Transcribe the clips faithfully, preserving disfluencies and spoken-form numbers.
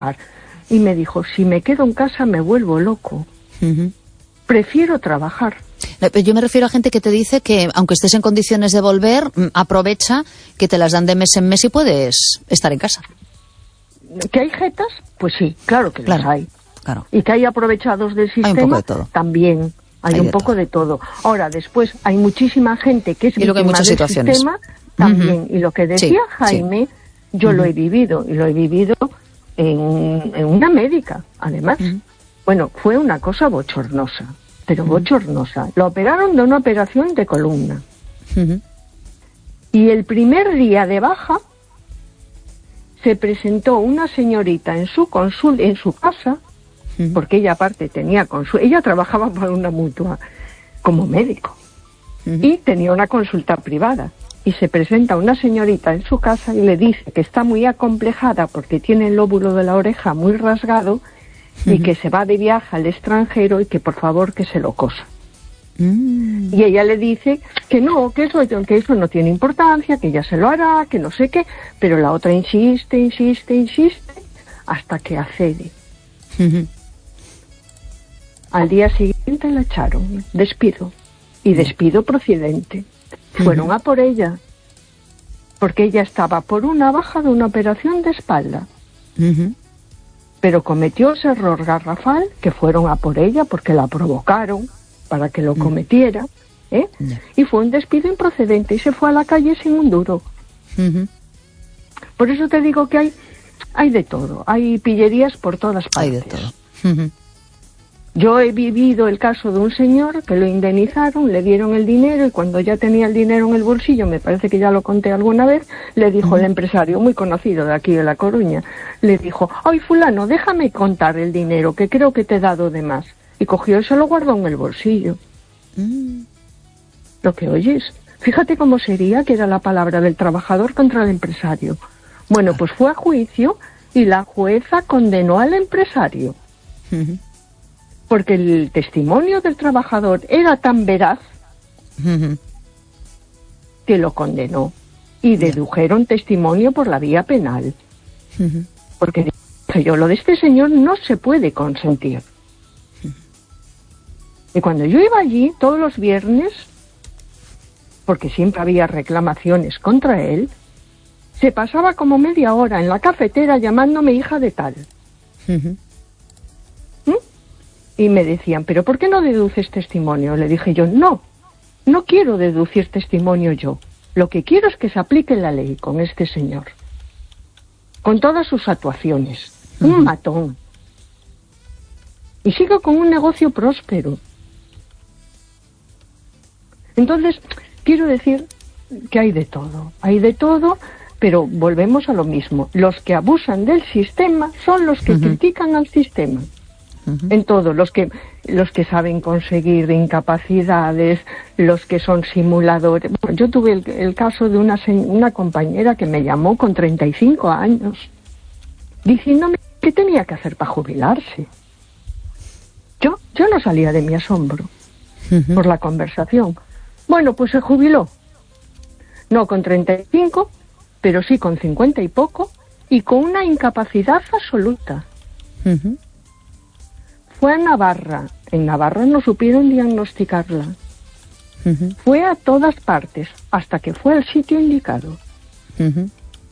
Y me dijo, si me quedo en casa me vuelvo loco. Uh-huh. Prefiero trabajar. Yo me refiero a gente que te dice que, aunque estés en condiciones de volver, aprovecha que te las dan de mes en mes y puedes estar en casa. ¿Que hay jetas? Pues sí, claro que claro, las hay. Claro. Y que hay aprovechados del sistema, hay un poco de todo. También. Hay, hay un de poco todo. de todo. Ahora, después, hay muchísima gente que es y víctima del situaciones. sistema, también. Uh-huh. Y lo que decía sí, Jaime, sí. yo uh-huh. lo he vivido, y lo he vivido en, en una médica, además. Uh-huh. Bueno, fue una cosa bochornosa, pero uh-huh. bochornosa. Lo operaron de una operación de columna. Uh-huh. Y el primer día de baja, se presentó una señorita en su consulta, en su casa, uh-huh. porque ella aparte tenía consulta, ella trabajaba para una mutua como médico, uh-huh. y tenía una consulta privada. Y se presenta una señorita en su casa y le dice que está muy acomplejada porque tiene el lóbulo de la oreja muy rasgado, uh-huh. y que se va de viaje al extranjero y que por favor que se lo cosa. Mm. Y ella le dice que no, que eso, que eso no tiene importancia, que ella se lo hará, que no sé qué, pero la otra insiste, insiste, insiste, hasta que accede. Uh-huh. Al día siguiente la echaron, despido, y despido procedente. Uh-huh. Fueron a por ella, porque ella estaba por una baja de una operación de espalda. Uh-huh. Pero cometió ese error garrafal, que fueron a por ella porque la provocaron para que lo cometiera, ¿eh? Yeah. Y fue un despido improcedente y se fue a la calle sin un duro. Uh-huh. Por eso te digo que hay hay de todo, hay pillerías por todas partes. Hay de todo. Uh-huh. Yo he vivido el caso de un señor que lo indemnizaron, le dieron el dinero y cuando ya tenía el dinero en el bolsillo, me parece que ya lo conté alguna vez, le dijo uh-huh. el empresario, muy conocido de aquí de La Coruña, le dijo, ay fulano, déjame contar el dinero que creo que te he dado de más. Y cogió y se lo guardó en el bolsillo. Mm. Lo que oyes, fíjate cómo sería que era la palabra del trabajador contra el empresario. Bueno, pues fue a juicio y la jueza condenó al empresario. Uh-huh. Porque el testimonio del trabajador era tan veraz uh-huh. que lo condenó. Y dedujeron testimonio por la vía penal. Uh-huh. Porque dije yo, lo de este señor no se puede consentir. Y cuando yo iba allí todos los viernes, porque siempre había reclamaciones contra él, se pasaba como media hora en la cafetera llamándome hija de tal. Uh-huh. ¿Mm? Y me decían, ¿pero por qué no deduces testimonio? Le dije yo, no, no quiero deducir testimonio yo. Lo que quiero es que se aplique la ley con este señor. Con todas sus actuaciones. Uh-huh. Un matón. Y sigo con un negocio próspero. Entonces, quiero decir que hay de todo, hay de todo, pero volvemos a lo mismo. Los que abusan del sistema son los que uh-huh. critican al sistema. Uh-huh. En todo, los que los que saben conseguir incapacidades, los que son simuladores. Bueno, yo tuve el, el caso de una, una compañera que me llamó con treinta y cinco años, diciéndome qué tenía que hacer para jubilarse. Yo, yo no salía de mi asombro uh-huh. por la conversación. Bueno, pues se jubiló. No con treinta y cinco, pero sí con cincuenta y poco, y con una incapacidad absoluta. Uh-huh. Fue a Navarra. En Navarra no supieron diagnosticarla. Uh-huh. Fue a todas partes, hasta que fue al sitio indicado. Uh-huh.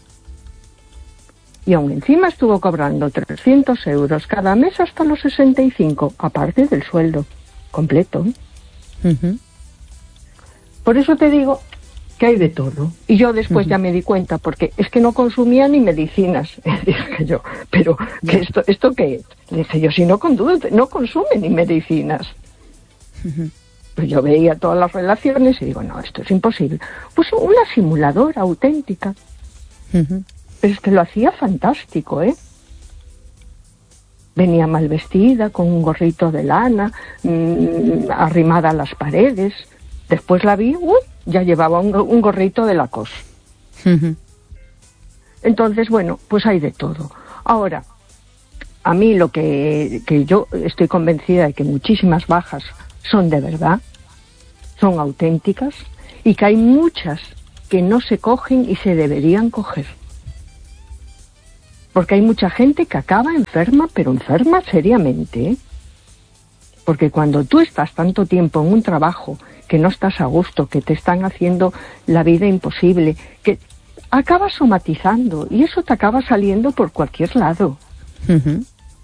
Y aún encima estuvo cobrando trescientos euros cada mes hasta los sesenta y cinco, aparte del sueldo completo. Uh-huh. Por eso te digo que hay de todo. Y yo después uh-huh. ya me di cuenta, porque es que no consumía ni medicinas. Dije yo, pero ¿qué esto, ¿esto qué es? Dije yo, si no, conduce, no consume ni medicinas. Uh-huh. Pues yo veía todas las relaciones y digo, no, esto es imposible. Pues una simuladora auténtica. Uh-huh. Pero es que lo hacía fantástico, ¿eh? Venía mal vestida, con un gorrito de lana, mmm, arrimada a las paredes. Después la vi, uy, ya llevaba un, un gorrito de Lacoste. Uh-huh. Entonces, bueno, pues hay de todo. Ahora, a mí lo que, que yo estoy convencida de que muchísimas bajas son de verdad, son auténticas, y que hay muchas que no se cogen y se deberían coger. Porque hay mucha gente que acaba enferma, pero enferma seriamente, ¿eh? Porque cuando tú estás tanto tiempo en un trabajo que no estás a gusto, que te están haciendo la vida imposible, que acabas somatizando y eso te acaba saliendo por cualquier lado. Uh-huh.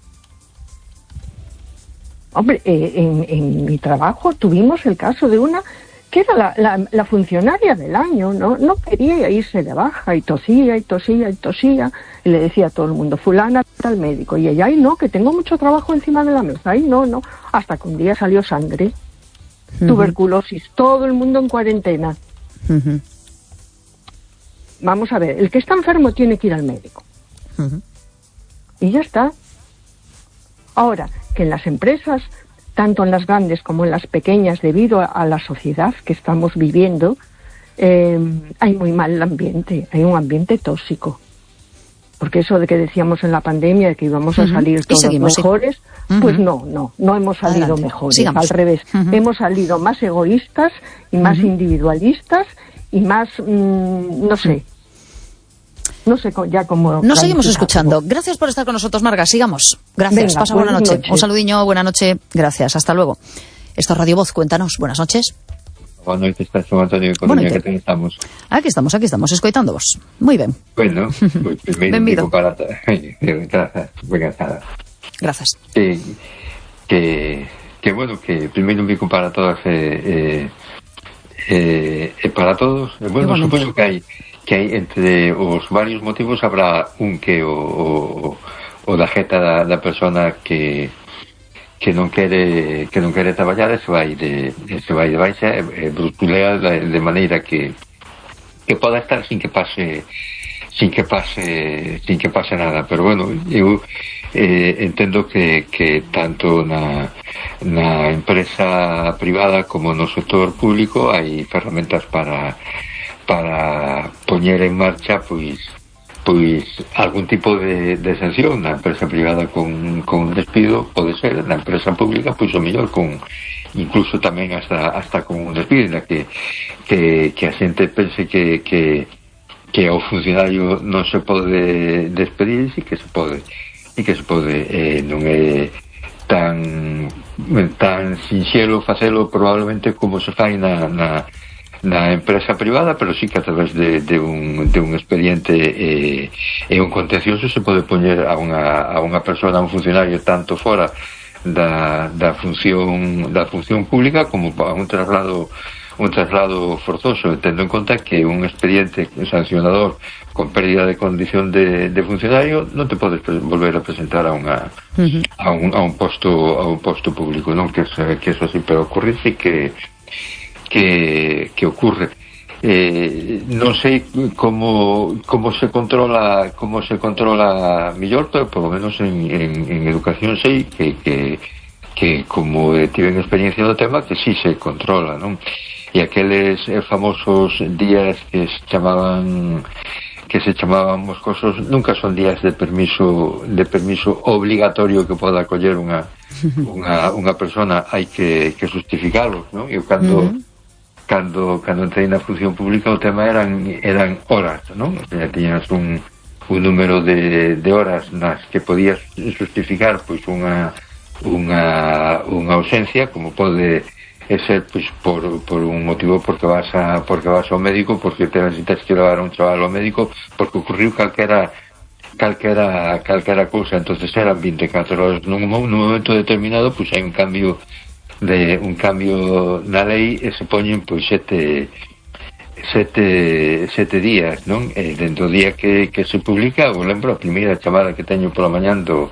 Hombre, eh, en, en mi trabajo tuvimos el caso de una que era la, la, la funcionaria del año, ¿no? No quería irse de baja y tosía y tosía y tosía y le decía a todo el mundo, fulana al médico, y ella, ay no, que tengo mucho trabajo encima de la mesa, ay no, no, hasta que un día salió sangre, uh-huh. tuberculosis, todo el mundo en cuarentena. Uh-huh. Vamos a ver, el que está enfermo tiene que ir al médico. Uh-huh. Y ya está. Ahora, que en las empresas, tanto en las grandes como en las pequeñas, debido a, a la sociedad que estamos viviendo, eh, hay muy mal ambiente, hay un ambiente tóxico. Porque eso de que decíamos en la pandemia, de que íbamos a salir uh-huh. todos seguimos, mejores, sí. uh-huh. pues no, no, no hemos salido Adelante. mejores, Sigamos. al revés. Uh-huh. Hemos salido más egoístas y más uh-huh. individualistas y más, mmm, no sé, no sé ya cómo... Nos seguimos escuchando. Gracias por estar con nosotros, Marga. Sigamos. Gracias. Venga, Pasa buena noche. Noches. Un saludiño, buena noche. Gracias. Hasta luego. Esto es Radio Voz. Cuéntanos. Buenas noches. Buenas noches, estás Antonio de Coruña, que estamos. Aquí estamos, aquí estamos, escoitando vos. Muy ben. Bueno, pues primeiro un bico para... Grazas, grazas. Grazas. Que, que, que, bueno, que primeiro un bico para todas e eh, eh, eh, para todos. Bueno, supoño que hai que hai entre os varios motivos habrá un que o, o, o da jeta da, da persona que que non quere que non quere traballar e se vai de se vai de baixa e, e brutulea de, de maneira que que poda estar sin que pase sin que pase sin que pase nada, pero bueno, eu eh, entendo que, que tanto na na empresa privada como no sector público hai ferramentas para para poñer en marcha pois pois algún tipo de, de sanción. Na empresa privada con, con despido pode ser, na empresa pública pois o mellor con incluso tamén hasta hasta con un despido, na que que, que a xente pense que, que que ao funcionario non se pode despedir, e que se pode e que se pode eh, non é tan tan sinxelo facelo probablemente como se fai na, na na empresa privada, pero sí que a través de, de, un, de un expediente e eh, un contencioso se pode poñer a unha, a unha persona, a un funcionario tanto fora da, da función da función pública como a un traslado un traslado forzoso, tendo en conta que un expediente sancionador con pérdida de condición de, de funcionario non te podes volver a presentar a unha uh-huh. a, un, a un posto a un posto público, non que, que eso sí, pero ocurrirse que que, que ocurre. Eh, non sei como como se controla como se controla mellor, pero por lo menos en, en, en educación sei que, que, que como tiven experiencia do tema, que sí se controla, non? E aqueles famosos días que se chamaban que se chamaban moscosos nunca son días de permiso de permiso obligatorio que poda coller unha unha, unha persona, hai que, que justificarlos, non? E cando uh-huh. cando cando entrei na función pública o tema eran eran horas, non? O sea, tiñas un, un número de, de horas nas que podías justificar pois unha unha unha ausencia, como pode ser pois por, por un motivo porque vas a porque vas ao médico, porque te necesitas que levar un chaval ao médico, porque ocurriu calquera calquera calquera cousa, entonces eran vinte e catro horas nun, nun momento determinado, pois hai un cambio de un cambio na lei e se poñen pois sete sete sete días, non? E dentro do día que, que se publica, eu lembro a primeira chamada que teño pola mañán do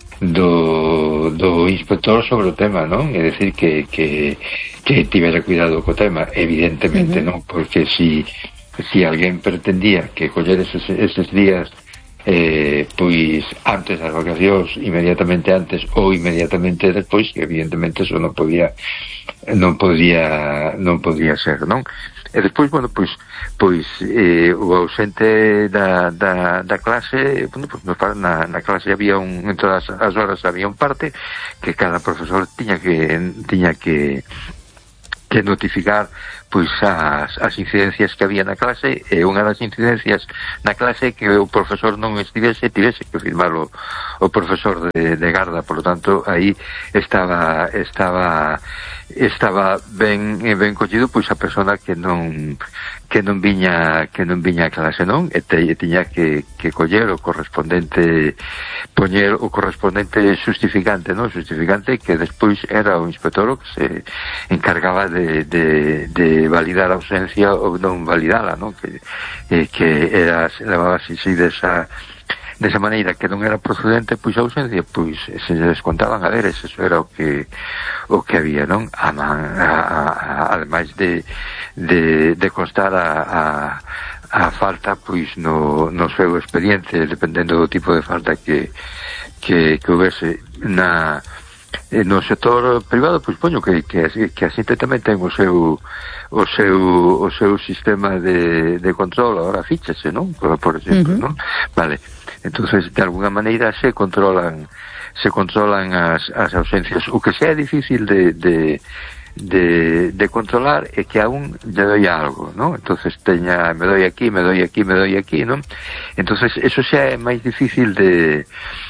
do, do inspector sobre o tema, non? É dicir que, que, que tivera cuidado co tema, evidentemente, uh-huh. non? Porque si si alguén pretendía que coller eses, eses días eh, pois antes das vacacións, inmediatamente antes ou inmediatamente despois, evidentemente eso non podía non podía non podía ser, non? E despois, bueno, pois pois eh, o ausente da, da, da clase, bueno, pois na, na clase había un, en todas as horas había un parte que cada profesor tiña que tiña que que notificar pois as, as incidencias que había na clase, e unha das incidencias na clase que o profesor non estivese, tivese que firmar o, o profesor de, de garda. Por lo tanto, aí estaba estaba estaba ben ben collido pois a persona que non que non viña que non viña a clase, non? E te, tiña que, que coller o correspondente, poñer o correspondente justificante, non? Justificante que despois era o inspector o que se encargaba de, de, de validar a ausencia ou non validala, non? Que, eh, que era, levaba así desa desa maneira que non era procedente, pois a ausencia, pois se descontaban a ver, eso era o que o que había, non? A, a, a, ademais de, de, de constar a, a, a falta, pois no, no seu expediente, dependendo do tipo de falta que que, que houvese na no sector privado, pois poño que, que, que a xente tamén ten o seu o seu o seu sistema de, de control, agora fíchese, non? Por, por exemplo, uh-huh. non? Vale. Entonces, de alguna maneira se controlan se controlan as, as ausencias. O que sea difícil de, de, de, de controlar é que aún lle doi algo, ¿no? Entonces teña, me doi aquí, me doi aquí, me doi aquí, ¿no? Entonces, eso xa é máis difícil de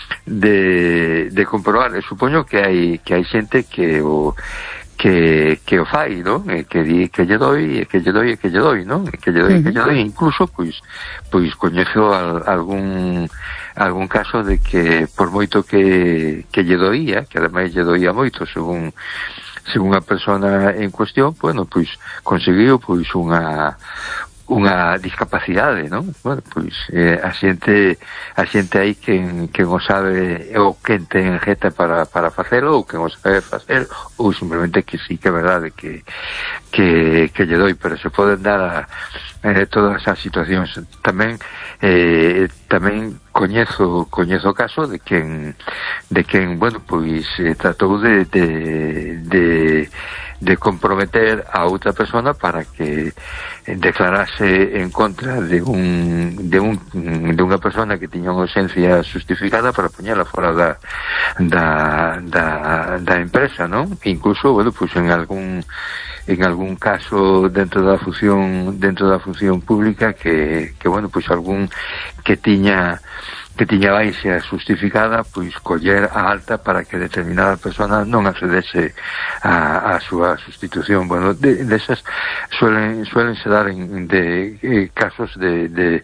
de, de comprobar. E supoño que hai que hai xente que o que, que o fai, non? E que di que lle doi, e que lle doi, e que lle doi, non? E que lle doi, e que lle doi, incluso, pois, pois coñezo al, algún algún caso de que por moito que, que lle doía, que ademais lle doía moito, según según a persona en cuestión, bueno, pois conseguiu pois unha unha discapacidade, non? Bueno, pois eh, a xente a xente aí quen, quen o sabe ou quen ten jeta para, para facelo ou quen o sabe facer ou simplemente que sí que é verdade que que, que lle doi, pero se poden dar a, eh, todas as situacións. Tamén eh, tamén coñezo coñezo o caso de quen de quen, bueno, pois eh, tratou de de, de de comprometer a outra persona para que declarase en contra de un de un de unha persona que tiña unha ausencia justificada para poñela fora da da da, da empresa, non? Incluso, bueno, pues en algún en algún caso dentro da función dentro da función pública que que bueno, pues algún que tiña que tiña baixa justificada, pois coller a alta para que determinada persona non accedese a, a súa sustitución. Bueno, de, desas suelen suelen se dar en, de eh, casos de, de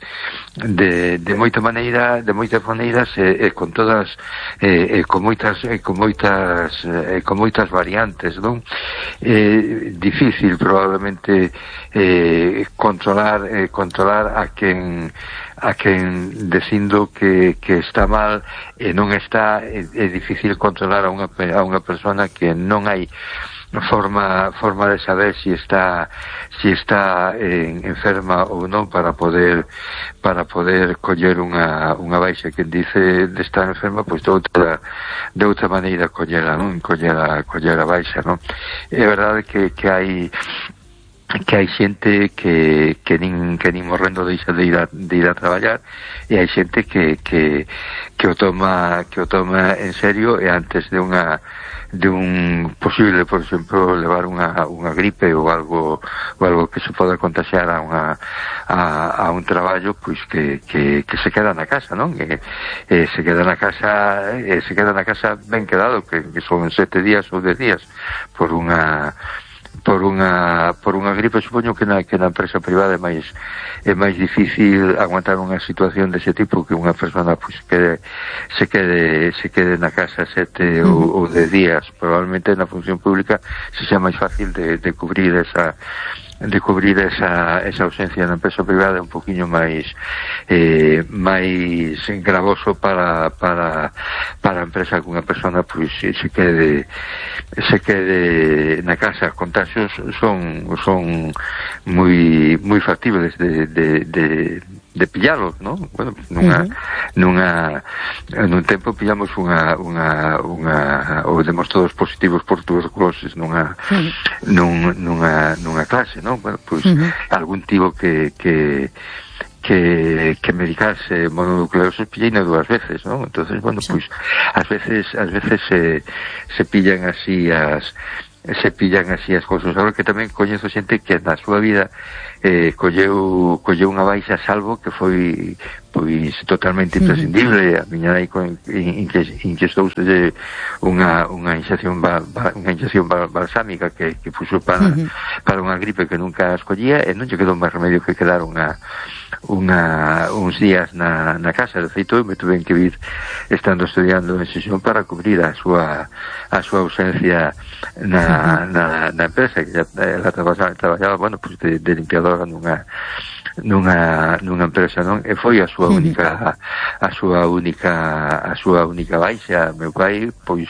de de moita maneira, de moitas maneiras e eh, eh, con todas eh, eh, con moitas eh, con moitas eh, con moitas variantes, non? Eh, difícil probablemente eh, controlar eh, controlar a quen a quen dicindo que, que está mal e non está, é, é difícil controlar a unha, a unha persona que non hai forma forma de saber si está si está en, enferma ou non para poder para poder coller unha unha baixa. Quen dice de estar enferma, pois de outra de outra maneira collera, non? Collera collera baixa, non? É verdade que que hai que hai xente que, que nin que nin morrendo deixa de ir a, de ir a traballar, e hai xente que, que, que o toma que o toma en serio, e antes de unha de un posible, por exemplo, levar unha, unha gripe ou algo ou algo que se poda contagiar a unha a, a un traballo, pois que, que, que se queda na casa, non? E, e se queda na casa e se queda na casa ben quedado, que, que son sete días ou dez días por unha por unha por unha gripe. Supoño que na que na empresa privada é máis é máis difícil aguantar unha situación dese tipo, que unha persona pois quede se quede se quede na casa sete mm. ou, ou dez días. Probablemente na función pública se sea máis fácil de, de cubrir esa de cubrir esa, esa ausencia. Na empresa privada é un poquinho máis eh, máis gravoso para para para a empresa que unha persona pois se quede se quede na casa. Contagios son son moi moi factibles de de, de de pillalos, ¿no? Bueno, nunha, uh-huh. nunha, nun tempo pillamos unha, unha, unha, ou demos todos positivos por tuberculosis nunha, uh-huh. nun, nunha, nunha clase, ¿no? Bueno, pues, uh-huh. algún tivo que, que, que, que medicarse mononucleosis pilleina dúas veces, ¿no? Entonces, bueno, sí. pues, ás veces, ás veces se, se pillan así as, se pillan así as cousas. Agora que tamén coñezo xente que na súa vida eh, colleu, colleu unha baixa salvo que foi pois totalmente imprescindible. A miña nai inquestouse unha, unha inxección ba, ba, unha inxección ba, balsámica que, que puxo para, uh-huh. para unha gripe que nunca escollía e non lle quedou máis remedio que quedar unha unha uns días na, na casa. De feito, me tuve que vir estando estudiando en sesión para cubrir a súa a súa ausencia na, na, na empresa, que ela traballaba, traballaba bueno, pues de, de limpiadora nunha nunha nunha empresa, non? E foi a súa única a súa única a súa única baixa. Meu pai, pois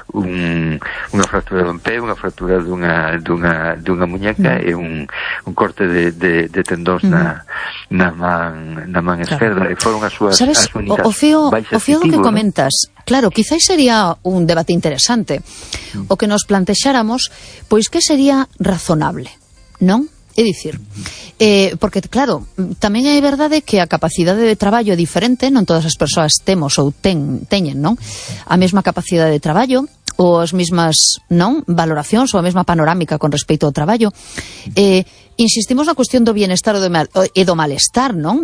un unha fractura dun pé, unha fractura dunha dunha dunha muñeca e un un corte de de de tendóns na na man na man esquerda, claro. E foron as súas ¿Sabes? As únicas o, o feo, baixas. O feo que ¿no? comentas, claro, quizás sería un debate interesante mm. o que nos plantexáramos, pois que sería razonable, non? É dicir, eh, porque claro, tamén é verdade que a capacidade de traballo é diferente, non todas as persoas temos ou ten, teñen, non? A mesma capacidade de traballo ou as mesmas, non, valoracións ou a mesma panorámica con respecto ao traballo. Eh, insistimos na cuestión do bienestar e do malestar, non?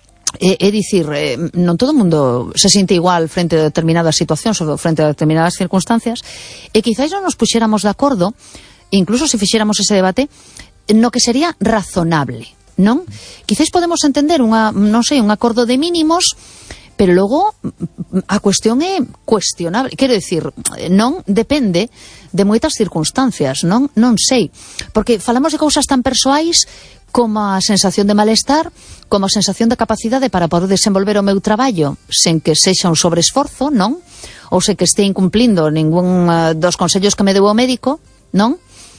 É, é dicir, eh, non todo o mundo se sinte igual frente a determinadas situacións ou frente a determinadas circunstancias, e quizáis non nos puxéramos de acordo, incluso se fixéramos ese debate, no que sería razonable, non? Quizás podemos entender unha, non sei, un acordo de mínimos, pero logo a cuestión é cuestionable. Quero dicir, non depende de moitas circunstancias, non? Non sei, porque falamos de cousas tan persoais como a sensación de malestar, como a sensación de capacidade para poder desenvolver o meu traballo sen que sexa un sobreesforzo, non? Ou sen que este incumplindo ningún uh, dos consellos que me deu o médico, non?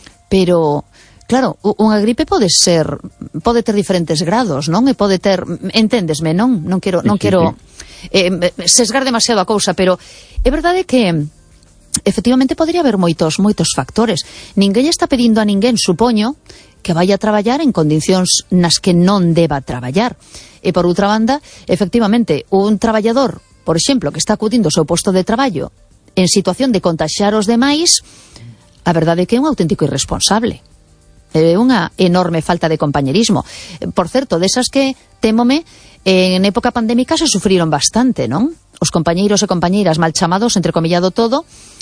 Pero claro, unha gripe pode ser, pode ter diferentes grados, non? E pode ter, enténdesme, non? Non quero, non quero eh, sesgar demasiado a cousa, pero é verdade que efectivamente podría haber moitos, moitos factores. Ninguén está pedindo a ninguén, supoño, que vaya a traballar en condicións nas que non deba traballar. E por outra banda, efectivamente, un traballador, por exemplo, que está acudindo ao seu posto de traballo en situación de contaxiar os demais, a verdade é que é un auténtico irresponsable. É unha enorme falta de compañerismo. Por certo, desas que, témome, en época pandémica se sufriron bastante, non? Os compañeiros e compañeiras mal chamados, entrecomillado todo,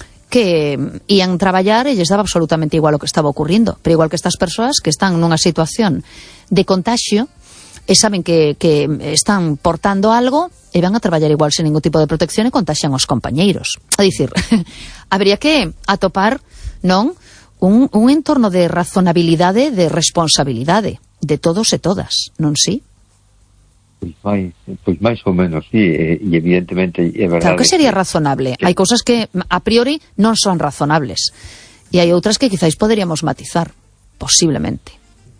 que ían traballar e lles daba absolutamente igual o que estaba ocurrindo. Pero igual que estas persoas que están nunha situación de contagio e saben que, que están portando algo e van a traballar igual sen ningún tipo de protección e contaxian os compañeiros. É dicir, habría que atopar, non? Un, un entorno de razonabilidade, de responsabilidade de todos e todas, non si? Pois máis, pois máis ou menos, sí, e, e evidentemente é verdade. Claro que sería que, razonable. Que... Hai cousas que a priori non son razonables e hai outras que quizáis poderíamos matizar, posiblemente.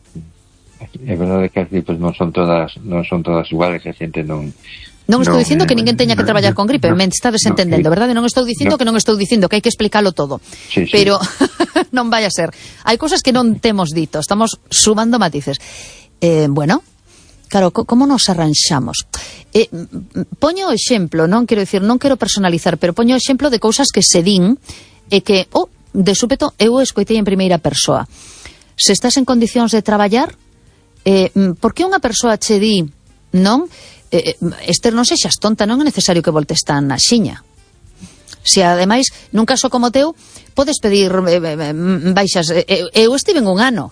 É verdade que as gripes non son todas non son todas iguales, a xente non... Non estou no, dicindo que ninguén teña que traballar con gripe, no, me estades entendendo, no, verdade? Non estou dicindo no, que non estou dicindo que hai que explicalo todo, sí, pero sí. Non vai a ser. Hai cousas que non temos dito, estamos sumando matices. Eh, bueno, claro, como nos arranxamos? Eh, poño o exemplo, non quero dicir, non quero personalizar, pero poño o exemplo de cousas que se din e que, oh, de súpeto, eu escoitei en primeira persoa. Se estás en condicións de traballar, eh, por que unha persoa che di, non? Eh, Esther, non sexas tonta, non é necesario que voltes tan na xiña. Se ademais, nun caso como teu, podes pedir eh, eh, baixas. Eh, eu estive en un ano.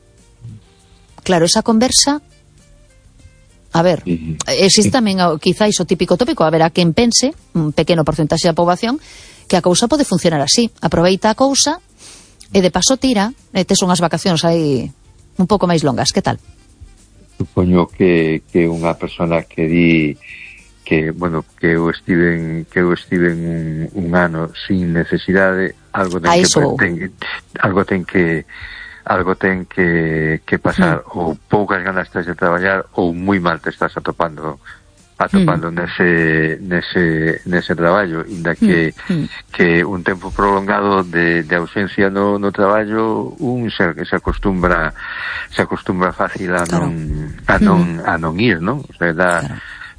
Claro, esa conversa, a ver, existe tamén quizáis o típico tópico, a ver a quen pense, un pequeno porcentaxe da poboación, que a cousa pode funcionar así. Aproveita a cousa e de paso tira, e tes unhas vacacións aí un pouco máis longas, que tal? Supoño que, que unha persona que di que, bueno, que eu estive que eu estive un, un ano sin necesidade, algo ten que ten, algo ten que algo ten que, que pasar, mm. ou poucas ganas tens de traballar ou moi mal te estás atopando atopando mm. nese nese nese traballo, inda que mm. que un tempo prolongado de, de ausencia no, no traballo un se, se acostumbra se acostumbra fácil a non a non, mm. a non ir, non? O sea, da, claro.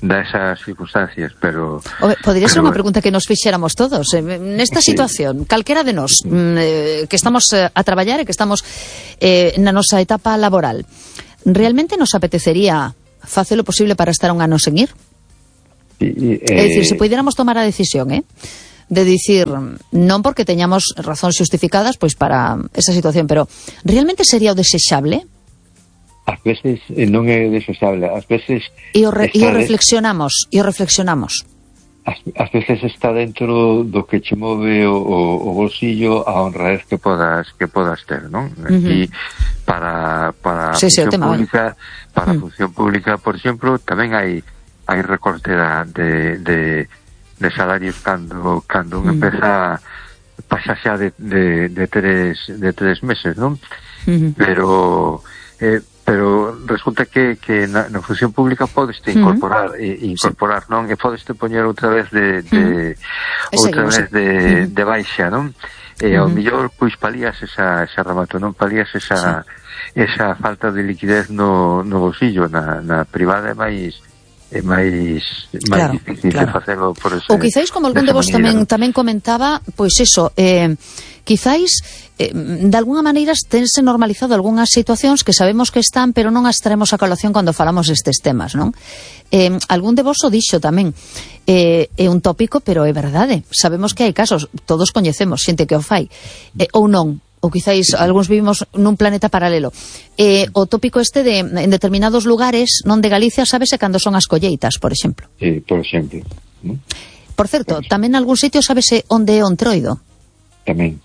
da esas circunstancias, pero... Podría ser pero, unha pregunta que nos fixéramos todos. Nesta sí. situación, calquera de nós, eh, que estamos eh, a traballar e que estamos eh, na nosa etapa laboral, realmente nos apetecería facer o posible para estar un ano sen ir? Y, eh, é dicir, se pudiéramos tomar a decisión, eh? de dicir, non porque teñamos razóns justificadas pois para esa situación, pero realmente sería o desexable? Ás veces eh, non é desexable, ás veces e o, re, e o reflexionamos e o reflexionamos ás, ás veces está dentro do que che move o, o, o bolsillo a honradez que podas que podas ter, non? Aquí, uh-huh. para para a sí, función sí, tema, pública vale. para a uh-huh. función pública, por exemplo, tamén hai hai recorte de de de salarios cando cando mm. empeza pasa xa de, de, de tres de tres meses, non? Mm-hmm. Pero eh, pero resulta que, que na, na función pública podeste incorporar mm-hmm. e, incorporar, sí. non? E podeste poñer outra vez de, de mm-hmm. outra vez de, mm-hmm. de baixa, non? E ao mm-hmm. mellor pois palías esa esa remato, non palías esa sí. esa falta de liquidez no no bolsillo, na na privada é máis é máis máis claro, difícil claro. de facelo por ese. Ou quizáis, como algún de vos tamén tamén comentaba, pois eso, eh, quizáis eh, de alguna maneira tense normalizado algunhas situacións que sabemos que están, pero non as traemos a colación cando falamos destes temas, non? Eh, algún de vos o dixo tamén, eh, é un tópico, pero é verdade, sabemos que hai casos, todos coñecemos xente que o fai, eh, ou non, ou quizáis algúns vivimos nun planeta paralelo. Eh, o tópico este de en determinados lugares non de Galicia, sábese cando son as colleitas, por exemplo. Sí, por exemplo. ¿No? Por certo, por tamén en algún sitio sábese onde é o entroido. Tamén.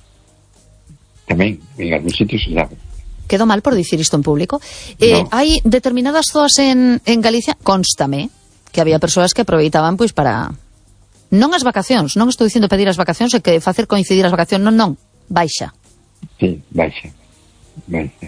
Tamén, en algún sitio se sabe. Quedo mal por dicir isto en público. Eh, no. Hai determinadas zonas en, en Galicia, constame, que había persoas que aproveitaban pois para... Non as vacacións, non estou dicindo pedir as vacacións e que facer coincidir as vacacións, non, non, baixa. Sí, baixa, baixa.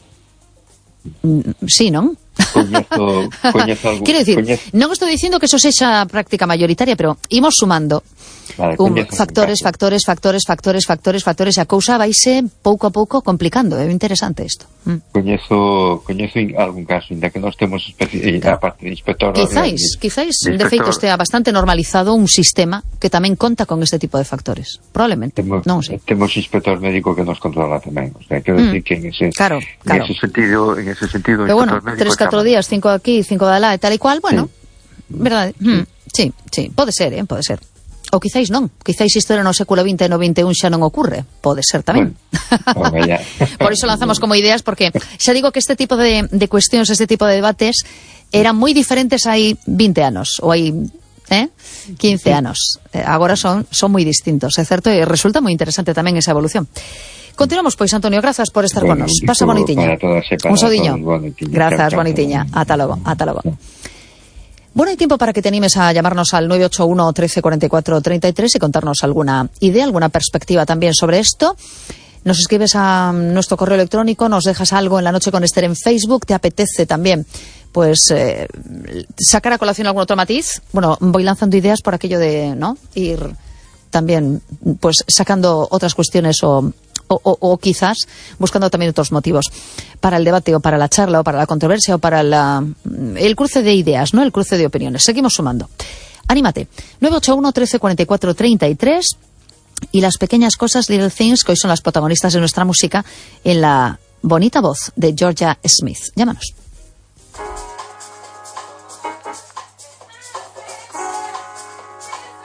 Sí, non? Coñezo, coñezo algo. Quero dicir, coñezo... non estou dicindo que eso sexa a práctica mayoritaria, pero imos sumando vale, un, factores, factores, factores, factores, factores, factores, e a cousa vaise pouco a pouco complicando. É interesante isto. Mm. Coñezo, coñezo algún caso, inda que nós temos especi... claro. a parte de inspector... Quizáis, de, quizáis, de, de feito, estea bastante normalizado un sistema que tamén conta con este tipo de factores. Probablemente, temos, non sei. Temos inspector médico que nos controla tamén. O sea, quero mm. decir que en ese, claro, claro. en ese sentido, en ese sentido, pero bueno, tres, catro días, cinco aquí, cinco de lá e tal e cual, bueno, sí. verdade? Sí. Mm, sí, sí, pode ser, eh, pode ser. Ou quizáis non, quizáis isto era no século vinte e no vinte e un xa non ocurre, pode ser tamén. Bueno, por iso lanzamos como ideas, porque xa digo que este tipo de, de cuestións, este tipo de debates eran moi diferentes hai vinte anos, ou hai eh, quince anos. Eh, agora son, son moi distintos, é certo, e resulta moi interesante tamén esa evolución. Continuamos, pois, Antonio, grazas por estar bueno, con nos. Pasa bonitiña. Un sodiño. Grazas, bonitiña. Ata logo, ata logo. Bueno, hay tiempo para que te animes a llamarnos al nueve ocho uno, trece, cuarenta y cuatro, treinta y tres y contarnos alguna idea, alguna perspectiva también sobre esto. Nos escribes a nuestro correo electrónico, nos dejas algo en La Noche con Esther en Facebook, te apetece también pues eh, sacar a colación algún otro matiz. Bueno, voy lanzando ideas por aquello de, ¿no?, ir también pues sacando otras cuestiones o... O, o, o quizás buscando también otros motivos para el debate o para la charla o para la controversia o para la, el cruce de ideas, ¿no?, el cruce de opiniones. Seguimos sumando. Anímate. nueve ocho uno, trece, cuarenta y cuatro, treinta y tres y las pequeñas cosas, Little Things, que hoy son las protagonistas de nuestra música en la bonita voz de Georgia Smith. Llámanos.